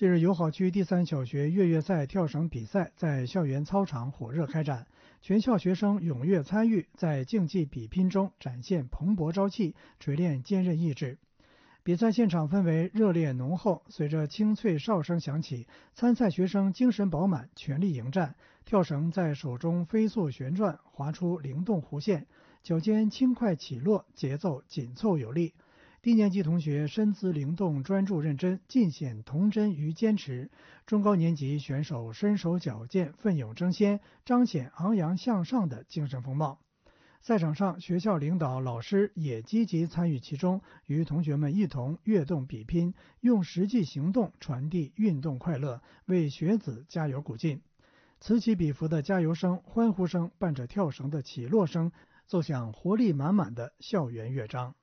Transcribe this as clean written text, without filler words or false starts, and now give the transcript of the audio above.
近日，友好区第三小学越野赛跳绳比赛在校园操场火热开展，全校学生踊跃参与，在竞技比拼中展现蓬勃朝气，锤炼坚韧意志。比赛现场氛围热烈浓厚，随着清脆哨声响起，参赛学生精神饱满，全力迎战。跳绳在手中飞速旋转，划出灵动弧线，脚尖轻快起落，节奏紧凑有力。低年级同学身姿灵动、专注认真，尽显童真与坚持；中高年级选手身手矫健、奋勇争先，彰显昂扬向上的精神风貌。赛场上，学校领导、老师也积极参与其中，与同学们一同跃动比拼，用实际行动传递运动快乐，为学子加油鼓劲。此起彼伏的加油声、欢呼声伴着跳绳的起落声，奏响活力满满的校园乐章。